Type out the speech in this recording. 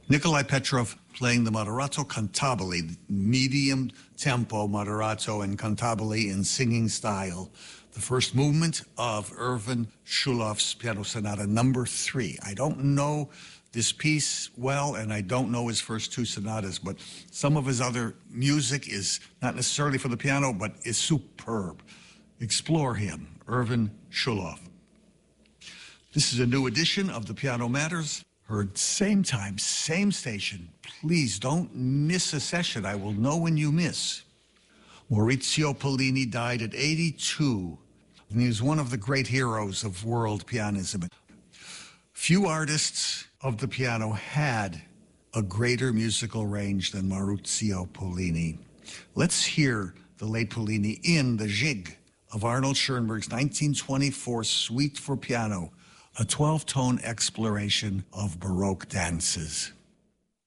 Nikolai Petrov playing the Moderato Cantabile, medium tempo Moderato and Cantabile in singing style. The first movement of Erwin Schuloff's Piano Sonata number 3. I don't know this piece well, and I don't know his first 2 sonatas, but some of his other music is not necessarily for the piano, but is superb. Explore him, Erwin Schuloff. This is a new edition of the Piano Matters. Heard same time, same station. Please don't miss a session. I will know when you miss. Maurizio Pollini died at 82, and he was one of the great heroes of world pianism. Few artists of the piano had a greater musical range than Maurizio Pollini. Let's hear the late Pollini in the Jig of Arnold Schoenberg's 1924 Suite for Piano, a 12-tone exploration of Baroque dances.